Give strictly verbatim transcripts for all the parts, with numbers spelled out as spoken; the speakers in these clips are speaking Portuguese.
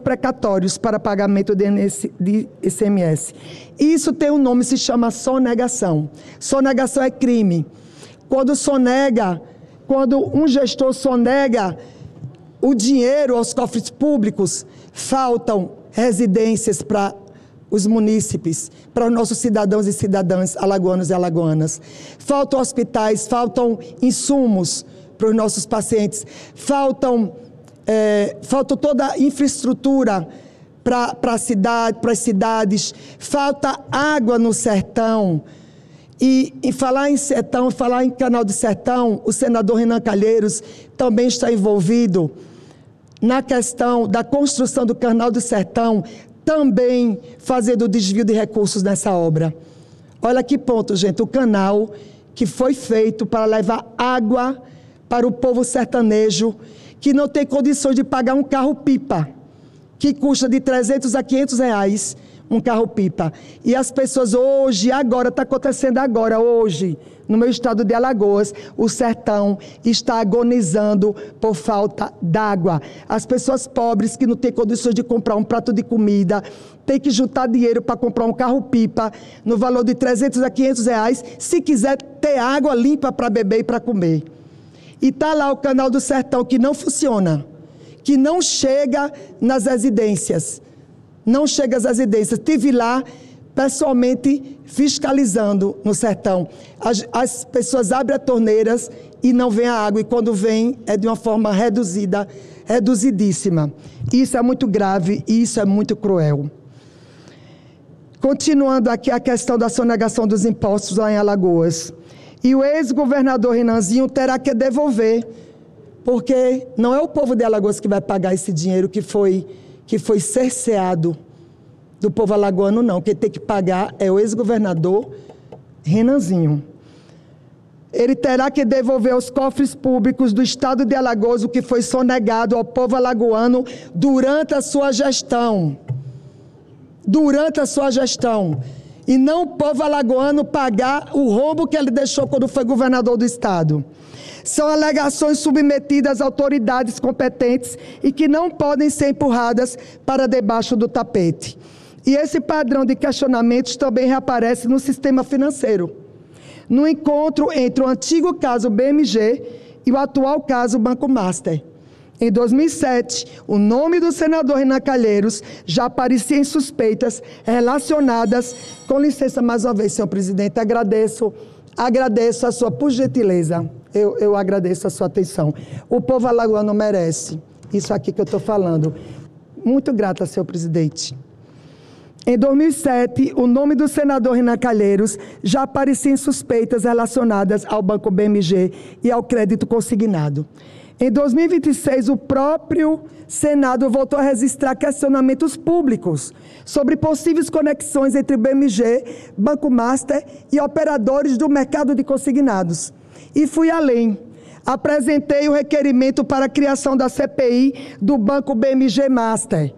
precatórios para pagamento de I C M S. Isso tem um nome, se chama sonegação. Sonegação é crime. Quando sonega, quando um gestor sonega o dinheiro aos cofres públicos, faltam residências para os munícipes, para os nossos cidadãos e cidadãs alagoanos e alagoanas. Faltam hospitais, faltam insumos para os nossos pacientes, faltam, é, falta toda a infraestrutura para a cidade, para as cidades, falta água no sertão. E em falar em sertão, falar em canal de sertão, o senador Renan Calheiros também está envolvido na questão da construção do canal do sertão, também fazendo o desvio de recursos nessa obra. Olha que ponto, gente, o canal que foi feito para levar água para o povo sertanejo, que não tem condições de pagar um carro-pipa, que custa de trezentos a quinhentos reais, um carro-pipa. E as pessoas hoje, agora, está acontecendo agora, hoje, no meu estado de Alagoas, o sertão está agonizando por falta d'água. As pessoas pobres que não têm condições de comprar um prato de comida, têm que juntar dinheiro para comprar um carro-pipa no valor de trezentos a quinhentos reais, se quiser ter água limpa para beber e para comer. E está lá o canal do sertão que não funciona, que não chega nas residências. Não chega às residências. Estive lá, pessoalmente, fiscalizando no sertão. As, as pessoas abrem as torneiras e não vem a água. E quando vem, é de uma forma reduzida, reduzidíssima. Isso é muito grave e isso é muito cruel. Continuando aqui a questão da sonegação dos impostos lá em Alagoas. E o ex-governador Renanzinho terá que devolver, porque não é o povo de Alagoas que vai pagar esse dinheiro que foi... que foi cerceado do povo alagoano, não. Quem tem que pagar é o ex-governador Renanzinho. Ele terá que devolver aos cofres públicos do estado de Alagoas o que foi sonegado ao povo alagoano durante a sua gestão. Durante a sua gestão. E não o povo alagoano pagar o rombo que ele deixou quando foi governador do estado. São alegações submetidas às autoridades competentes e que não podem ser empurradas para debaixo do tapete. E esse padrão de questionamentos também reaparece no sistema financeiro, no encontro entre o antigo caso B M G e o atual caso Banco Master. Em dois mil e sete, o nome do senador Renan Calheiros já aparecia em suspeitas relacionadas... Com licença, mais uma vez, senhor presidente, agradeço, agradeço a sua, por gentileza, eu, eu agradeço a sua atenção. O povo alagoano merece isso aqui que eu estou falando. Muito grata, senhor presidente. Em dois mil e sete, o nome do senador Renan Calheiros já aparecia em suspeitas relacionadas ao Banco B M G e ao crédito consignado. Em dois mil e vinte e seis, o próprio Senado voltou a registrar questionamentos públicos sobre possíveis conexões entre B M G, Banco Master e operadores do mercado de consignados. E fui além. Apresentei o requerimento para a criação da C P I do Banco B M G Master.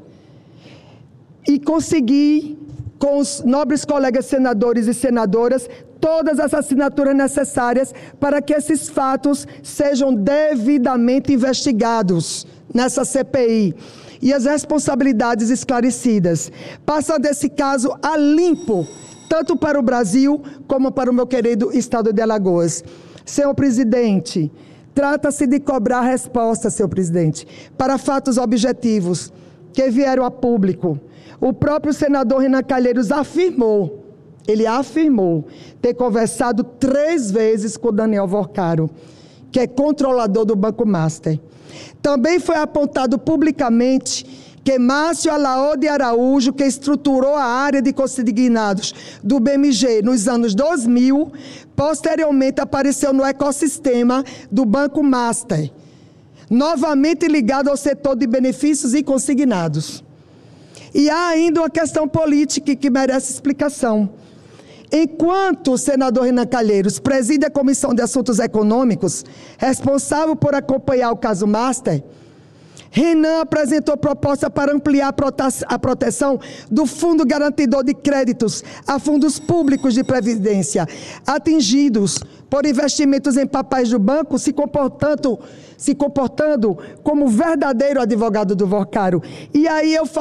E consegui, com os nobres colegas senadores e senadoras, todas as assinaturas necessárias para que esses fatos sejam devidamente investigados nessa C P I e as responsabilidades esclarecidas, passando esse caso a limpo, tanto para o Brasil como para o meu querido estado de Alagoas. Senhor presidente, trata-se de cobrar resposta, senhor presidente, para fatos objetivos que vieram a público. O próprio senador Renan Calheiros afirmou, ele afirmou ter conversado três vezes com o Daniel Vorcaro, que é controlador do Banco Master. Também foi apontado publicamente que Márcio Alaode Araújo, que estruturou a área de consignados do B M G nos anos dois mil, posteriormente apareceu no ecossistema do Banco Master, novamente ligado ao setor de benefícios e consignados. E há ainda uma questão política que merece explicação. Enquanto o senador Renan Calheiros preside a Comissão de Assuntos Econômicos, responsável por acompanhar o caso Master, Renan apresentou proposta para ampliar a proteção do Fundo Garantidor de Créditos a fundos públicos de previdência, atingidos por investimentos em papéis do banco, se comportando, se comportando como verdadeiro advogado do Vorcaro. E aí eu falo